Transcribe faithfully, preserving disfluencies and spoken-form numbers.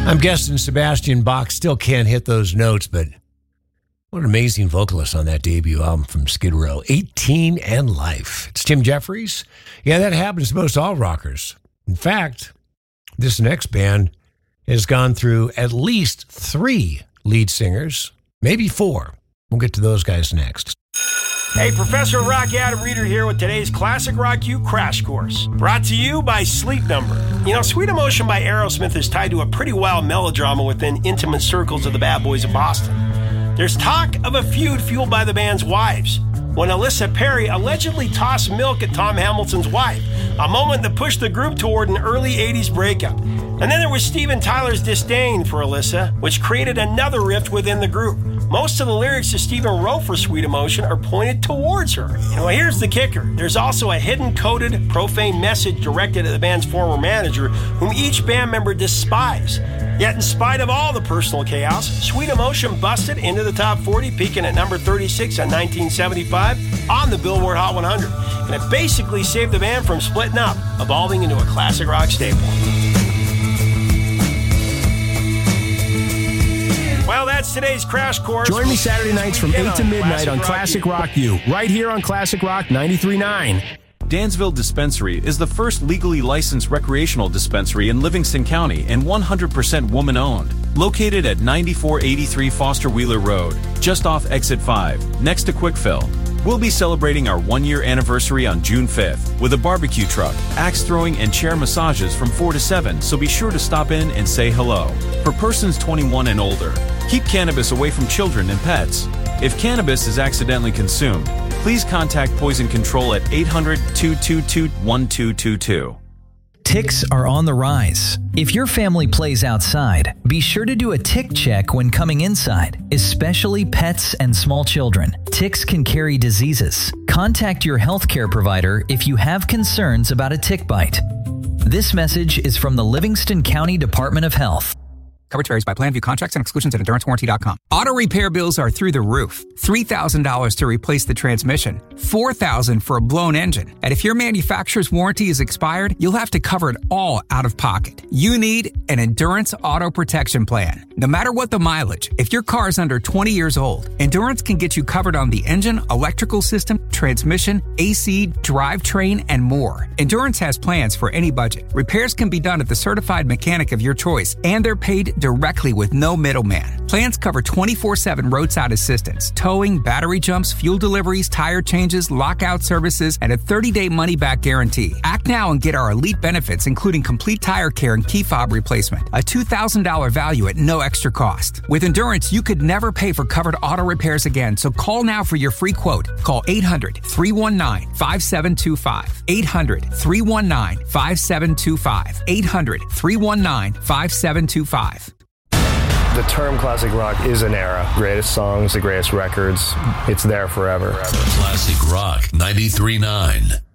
I'm guessing Sebastian Bach still can't hit those notes, but what an amazing vocalist on that debut album from Skid Row. eighteen and Life. It's Tim Jeffries. Yeah, that happens to most all rockers. In fact, this next band has gone through at least three lead singers, maybe four. We'll get to those guys next. Hey, Professor Rock Adam Reeder here with today's Classic Rock U Crash Course. Brought to you by Sleep Number. You know, Sweet Emotion by Aerosmith is tied to a pretty wild melodrama within intimate circles of the Bad Boys of Boston. There's talk of a feud fueled by the band's wives, when Alyssa Perry allegedly tossed milk at Tom Hamilton's wife, a moment that pushed the group toward an early eighties breakup. And then there was Steven Tyler's disdain for Alyssa, which created another rift within the group. Most of the lyrics that Steven wrote for Sweet Emotion are pointed towards her. And well, here's the kicker. There's also a hidden coded, profane message directed at the band's former manager, whom each band member despised. Yet in spite of all the personal chaos, Sweet Emotion busted into the top forty, peaking at number thirty-six in nineteen seventy-five on the Billboard Hot one hundred. And it basically saved the band from splitting up, evolving into a classic rock staple. Well, that's today's Crash Course. Join me Saturday nights from eight to midnight on Classic Rock U, right here on Classic Rock ninety-three point nine. Dansville Dispensary is the first legally licensed recreational dispensary in Livingston County and one hundred percent woman-owned. Located at ninety-four eighty-three Foster Wheeler Road, just off Exit five, next to Quickfill. We'll be celebrating our one-year anniversary on June fifth with a barbecue truck, axe throwing, and chair massages from four to seven, so be sure to stop in and say hello. For persons twenty-one and older, keep cannabis away from children and pets. If cannabis is accidentally consumed, please contact Poison Control at eight hundred, two two two, one two two two. Ticks are on the rise. If your family plays outside, be sure to do a tick check when coming inside, especially pets and small children. Ticks can carry diseases. Contact your healthcare provider if you have concerns about a tick bite. This message is from the Livingston County Department of Health. Coverage varies by plan, view contracts and exclusions at endurance warranty dot com. Auto repair bills are through the roof. three thousand dollars to replace the transmission, four thousand dollars for a blown engine. And if your manufacturer's warranty is expired, you'll have to cover it all out of pocket. You need an Endurance Auto Protection Plan. No matter what the mileage, if your car is under twenty years old, Endurance can get you covered on the engine, electrical system, transmission, A C, drivetrain, and more. Endurance has plans for any budget. Repairs can be done at the certified mechanic of your choice, and they're paid directly with no middleman. Plans cover twenty-four seven roadside assistance, towing, battery jumps, fuel deliveries, tire changes, lockout services, and a thirty-day money-back guarantee. Act now and get our elite benefits, including complete tire care and key fob replacement. A two thousand dollars value at no extra cost. With Endurance, you could never pay for covered auto repairs again, so call now for your free quote. Call eight hundred, three one nine, five seven two five. eight hundred, three one nine, five seven two five. eight hundred, three one nine, five seven two five. The term classic rock is an era. Greatest songs, the greatest records. It's there forever. Classic Rock ninety-three point nine.